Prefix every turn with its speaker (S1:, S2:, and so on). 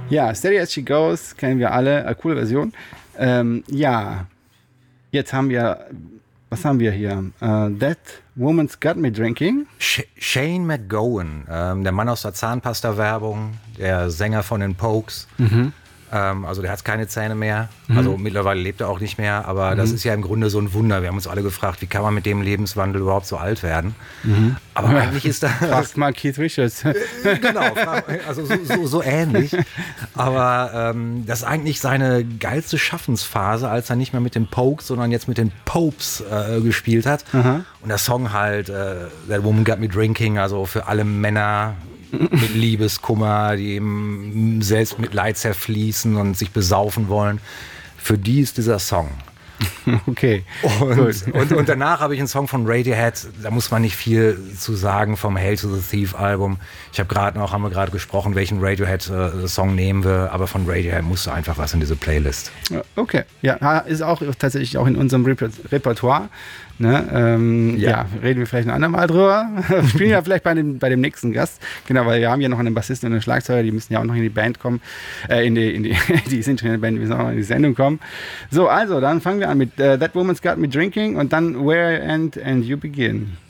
S1: Ja, Steady as She Goes, kennen wir alle, coole Version. Ja, jetzt haben wir, was haben wir hier? That Woman's Got Me Drinking.
S2: Shane McGowan, der Mann aus der Zahnpasta-Werbung, der Sänger von den Pokes. Also der hat keine Zähne mehr, also mittlerweile lebt er auch nicht mehr, aber das ist ja im Grunde so ein Wunder. Wir haben uns alle gefragt, wie kann man mit dem Lebenswandel überhaupt so alt werden? Aber eigentlich ist das...
S1: Fragt mal Keith Richards.
S2: Genau, also so ähnlich. Aber das ist eigentlich seine geilste Schaffensphase, als er nicht mehr mit den Pokes, sondern jetzt mit den Popes gespielt hat. Und der Song halt, That Woman Got Me Drinking, also für alle Männer mit Liebeskummer, die eben selbst mit Leid zerfließen und sich besaufen wollen. Für die ist dieser Song.
S1: Okay.
S2: Und danach habe ich einen Song von Radiohead, da muss man nicht viel zu sagen, vom Hail to the Thief Album. Haben wir gerade gesprochen, welchen Radiohead-Song nehmen wir, aber von Radiohead musste einfach was in diese Playlist.
S1: Okay, ja, ist auch tatsächlich auch in unserem Repertoire. Ne? Ja, reden wir vielleicht ein andermal drüber. Spielen ja vielleicht bei dem nächsten Gast. Genau, weil wir haben ja noch einen Bassisten und einen Schlagzeuger, die müssen ja auch noch in die Band kommen. Die sind schon in der Band, die müssen auch noch in die Sendung kommen. So, also, dann fangen wir an mit That Woman's Got Me Drinking und dann Where I End and You Begin.